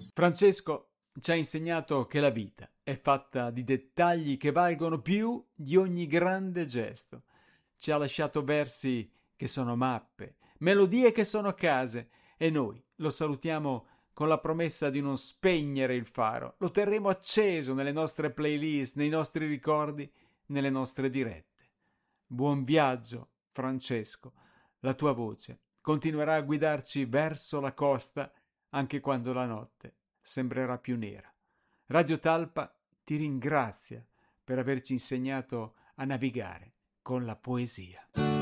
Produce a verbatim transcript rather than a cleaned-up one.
Francesco ci ha insegnato che la vita è fatta di dettagli che valgono più di ogni grande gesto. Ci ha lasciato versi che sono mappe, melodie che sono case, e noi lo salutiamo con la promessa di non spegnere il faro. Lo terremo acceso nelle nostre playlist, nei nostri ricordi, nelle nostre dirette. Buon viaggio, Francesco. La tua voce continuerà a guidarci verso la costa anche quando la notte sembrerà più nera. Radio Talpa ti ringrazia per averci insegnato a navigare con la poesia.